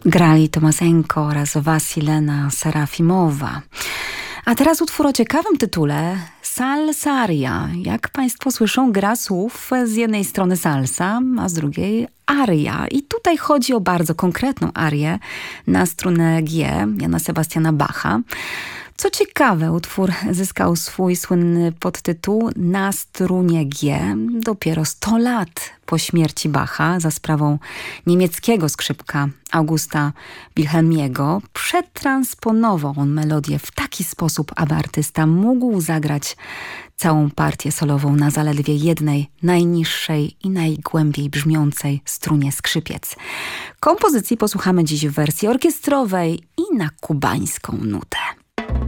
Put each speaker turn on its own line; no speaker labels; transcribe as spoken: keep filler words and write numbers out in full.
Grali Tomasenko oraz Wasilena Serafimowa. A teraz utwór o ciekawym tytule Salsaria. Jak Państwo słyszą, gra słów z jednej strony salsa, a z drugiej aria. I tutaj chodzi o bardzo konkretną arię na strunę G Jana Sebastiana Bacha. Co ciekawe, utwór zyskał swój słynny podtytuł Na strunie G dopiero sto lat po śmierci Bacha za sprawą niemieckiego skrzypka Augusta Wilhelmiego. Przetransponował on melodię w taki sposób, aby artysta mógł zagrać całą partię solową na zaledwie jednej, najniższej i najgłębiej brzmiącej strunie skrzypiec. Kompozycji posłuchamy dziś w wersji orkiestrowej i na kubańską nutę.